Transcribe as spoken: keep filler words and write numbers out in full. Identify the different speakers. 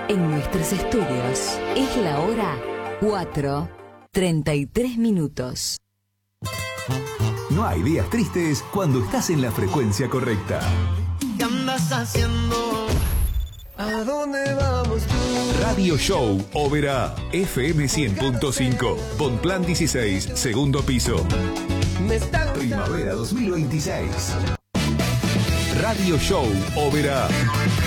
Speaker 1: En nuestros estudios es la hora cuatro, treinta y tres minutos.
Speaker 2: No hay días tristes cuando estás en la frecuencia correcta.
Speaker 3: ¿Qué andas haciendo? ¿A dónde vamos tú?
Speaker 2: Radio Show Oberá, F M cien punto cinco, Bonplan dieciséis, segundo piso.
Speaker 3: Me está
Speaker 2: Primavera dos mil veintiséis. Radio Show Oberá.